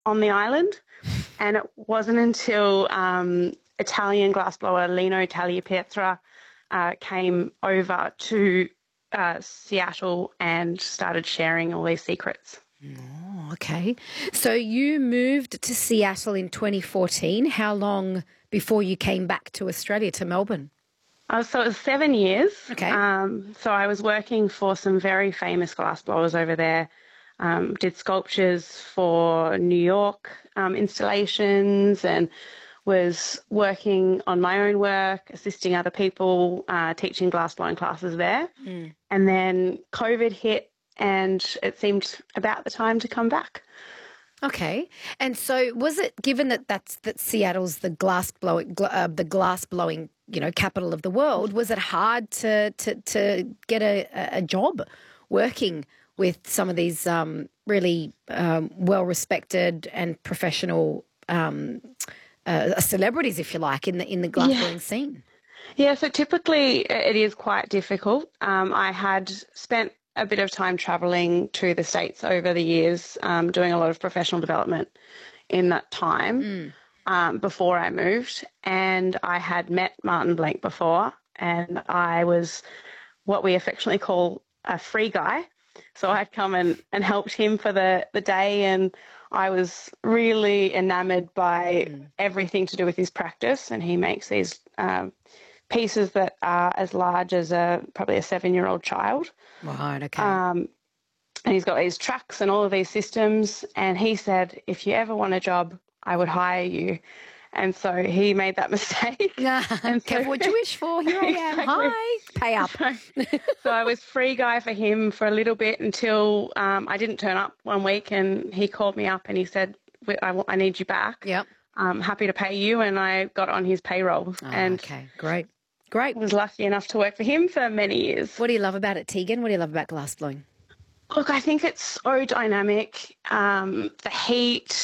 on the island, and it wasn't until Italian glassblower Lino Tagliapietra came over to Seattle and started sharing all these secrets. Oh, okay. So you moved to Seattle in 2014. How long before you came back to Australia, to Melbourne? So it was 7 years. Okay. So I was working for some very famous glassblowers over there. Did sculptures for New York installations, and was working on my own work, assisting other people, teaching glassblowing classes there. And then COVID hit, and it seemed about the time to come back. Okay. And so was it, given that Seattle's the glass blowing, capital of the world, was it hard to get a job working with some of these really well-respected and professional celebrities, if you like, in the glassblowing scene? Yeah, so typically it is quite difficult. I had spent a bit of time traveling to the States over the years, doing a lot of professional development in that time before I moved. And I had met Martin Blank before, and I was what we affectionately call a free guy. So I'd come and helped him for the day, and I was really enamored by everything to do with his practice. And he makes these pieces that are as large as probably a 7-year-old child. Right, okay. And he's got these trucks and all of these systems. And he said, if you ever want a job, I would hire you. And so he made that mistake. And careful what you wish for. Here I am. Hi. Pay up. So I was free guy for him for a little bit until I didn't turn up one week, and he called me up and he said, I need you back. Yep. I'm happy to pay you. And I got on his payroll. Okay, great. Great. Was lucky enough to work for him for many years. What do you love about it, Tegan? What do you love about glassblowing? Look, I think it's so dynamic. The heat,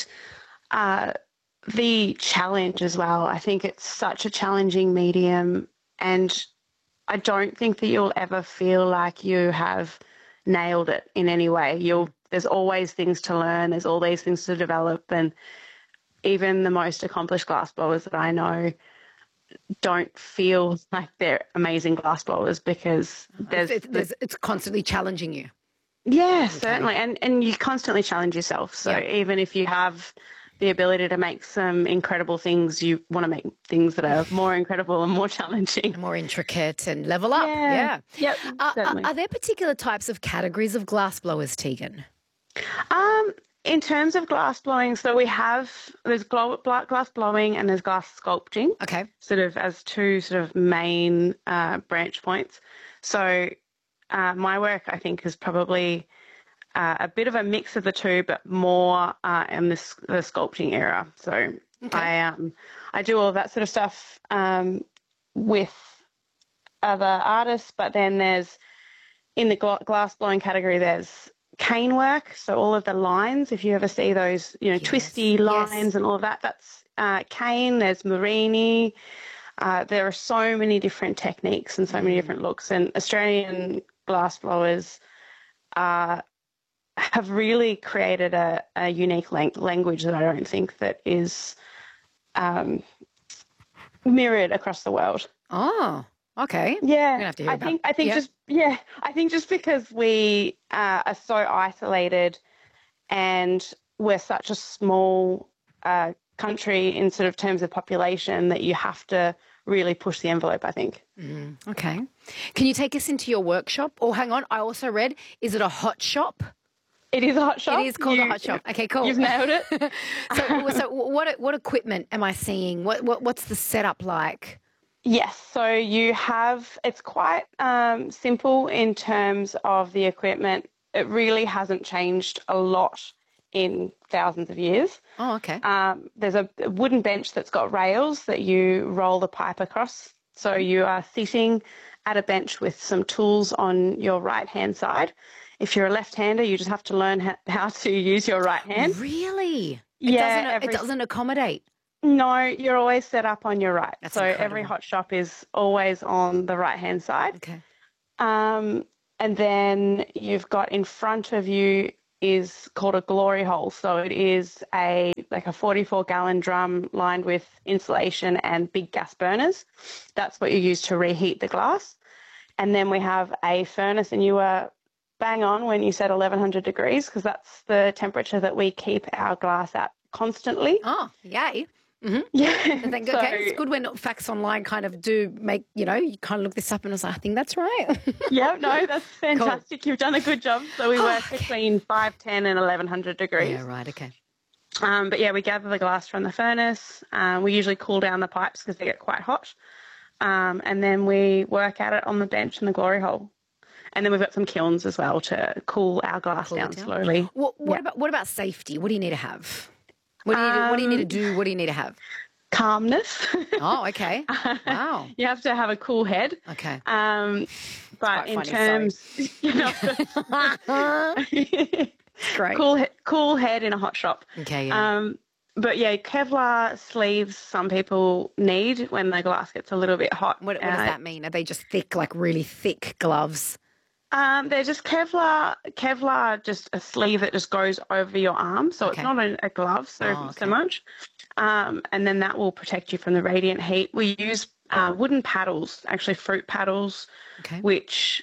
the challenge as well. I think it's such a challenging medium, and I don't think that you'll ever feel like you have nailed it in any way. There's always things to learn. There's all these things to develop, and even the most accomplished glassblowers that I know don't feel like they're amazing glassblowers because it's constantly challenging you. Yeah, certainly. And you constantly challenge yourself. So even if you have the ability to make some incredible things, you want to make things that are more incredible and more challenging. And more intricate and level up. Yeah. Yep, Are there particular types of categories of glassblowers, Tegan? In terms of glass blowing, so there's glass blowing and there's glass sculpting. Okay. Sort of as two sort of main branch points. So my work, I think, is probably a bit of a mix of the two, but more in the sculpting era. So I do all of that sort of stuff with other artists, but then there's, in the glass blowing category, there's cane work. So all of the lines, if you ever see those, twisty lines and all of that, that's cane. There's Morini. There are so many different techniques and so many different looks, and Australian glassblowers have really created a unique language that I don't think that is mirrored across the world. Oh, okay. Yeah, I think just because we are so isolated and we're such a small country in sort of terms of population that you have to really push the envelope, I think. Okay. Can you take us into your workshop? Or hang on, I also read, is it a hot shop? It is a hot shop. It is called a hot shop. Okay, cool. You've nailed it. So what equipment am I seeing? What's the setup like? Yes, so it's quite simple in terms of the equipment. It really hasn't changed a lot in thousands of years. Oh, okay. There's a wooden bench that's got rails that you roll the pipe across. So you are sitting at a bench with some tools on your right-hand side. If you're a left-hander, you just have to learn how to use your right hand. Really? Yeah. It doesn't accommodate? No, you're always set up on your right. That's so incredible. Every hot shop is always on the right-hand side. Okay. And then you've got in front of you is called a glory hole. So it is a 44-gallon drum lined with insulation and big gas burners. That's what you use to reheat the glass. And then we have a furnace, and you were bang on when you said 1100 degrees, because that's the temperature that we keep our glass at constantly. Oh, yay. Mm-hmm. Yeah. Okay, it's good when Facts Online kind of do make, you kind of look this up and I was like, I think that's right. Yeah, no, that's fantastic. Cool. You've done a good job. So we work between 510 and 1100 degrees. Yeah, right, okay. But yeah, we gather the glass from the furnace. We usually cool down the pipes because they get quite hot. And then we work at it on the bench in the glory hole. And then we've got some kilns as well to cool our glass down slowly. What about safety? What do you need to have? What do you need to do? What do you need to have? Calmness. Oh, okay. Wow. You have to have a cool head. Okay. But in terms, Great. Cool head in a hot shop. Okay. Yeah. But yeah, Kevlar sleeves some people need when the glass gets a little bit hot. What does that mean? Are they just thick, like really thick gloves? They're just Kevlar, just a sleeve that just goes over your arm. So it's not a glove so much. And then that will protect you from the radiant heat. We use wooden paddles, actually fruit paddles, which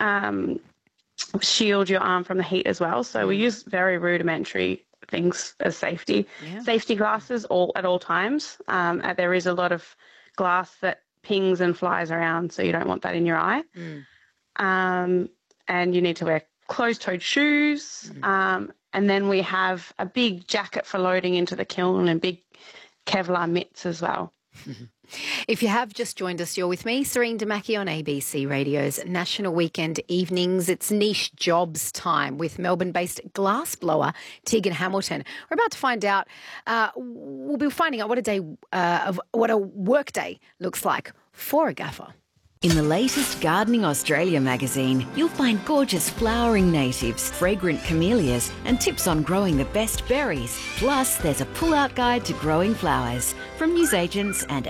shield your arm from the heat as well. So we use very rudimentary things as safety. Yeah. Safety glasses at all times. There is a lot of glass that pings and flies around, so you don't want that in your eye. And you need to wear closed-toed shoes. And then we have a big jacket for loading into the kiln and big Kevlar mitts as well. If you have just joined us, you're with me, Serene Damaki, on ABC Radio's National Weekend Evenings. It's niche jobs time with Melbourne-based glassblower Tegan Hamilton. We're about to find out, we'll be finding out what a work day looks like for a gaffer. In the latest Gardening Australia magazine, you'll find gorgeous flowering natives, fragrant camellias, and tips on growing the best berries. Plus, there's a pull-out guide to growing flowers from newsagents and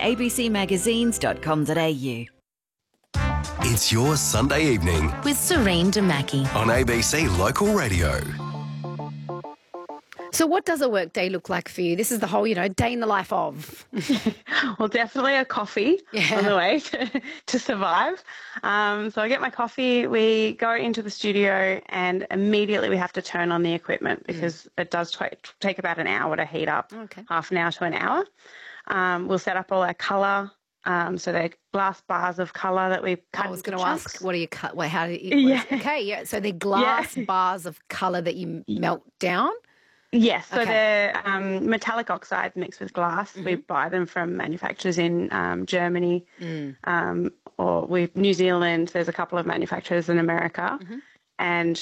abcmagazines.com.au. It's your Sunday evening With Serene Damaki on ABC Local Radio. So what does a work day look like for you? This is the whole, day in the life of. Well, definitely a coffee on the way to survive. So I get my coffee, we go into the studio, and immediately we have to turn on the equipment because it does take about an hour to heat up, half an hour to an hour. We'll set up all our colour. So they're glass bars of colour that we cut. I was going to ask, what do you cut? How do you? Okay, yeah. So they're glass bars of colour that you melt down. Yes, so they're metallic oxides mixed with glass. We buy them from manufacturers in Germany or New Zealand. There's a couple of manufacturers in America. And